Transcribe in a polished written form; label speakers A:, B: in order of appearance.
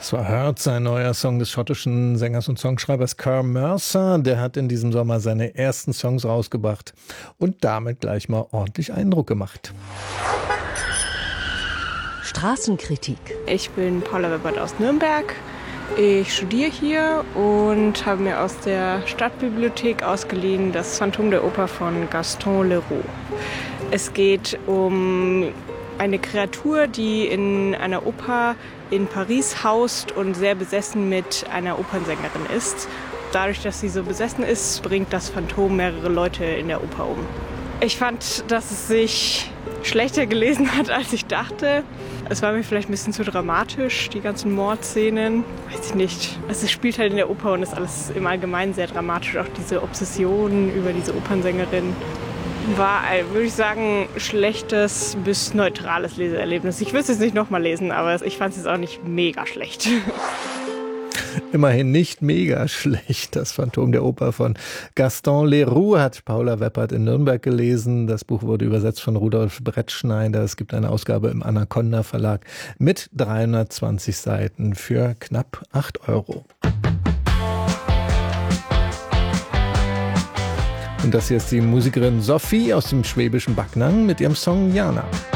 A: Das war Hurt, ein neuer Song des schottischen Sängers und Songschreibers Carl Mercer. Der hat in diesem Sommer seine ersten Songs rausgebracht und damit gleich mal ordentlich Eindruck gemacht.
B: Straßenkritik.
C: Ich bin Paula Weppert aus Nürnberg. Ich studiere hier und habe mir aus der Stadtbibliothek ausgeliehen das Phantom der Oper von Gaston Leroux. Es geht um eine Kreatur, die in einer Oper in Paris haust und sehr besessen mit einer Opernsängerin ist. Dadurch, dass sie so besessen ist, bringt das Phantom mehrere Leute in der Oper um. Ich fand, dass es sich schlechter gelesen hat, als ich dachte. Es war mir vielleicht ein bisschen zu dramatisch, die ganzen Mordszenen. Weiß ich nicht. Es spielt halt in der Oper und ist alles im Allgemeinen sehr dramatisch. Auch diese Obsession über diese Opernsängerin war, würde ich sagen, schlechtes bis neutrales Leseerlebnis. Ich würde es jetzt nicht nochmal lesen, aber ich fand es jetzt auch nicht mega schlecht.
A: Immerhin nicht mega schlecht. Das Phantom der Oper von Gaston Leroux hat Paula Weppert in Nürnberg gelesen. Das Buch wurde übersetzt von Rudolf Brettschneider. Es gibt eine Ausgabe im Anaconda Verlag mit 320 Seiten für knapp 8 €. Und das hier ist die Musikerin Sophie aus dem schwäbischen Backnang mit ihrem Song Jana.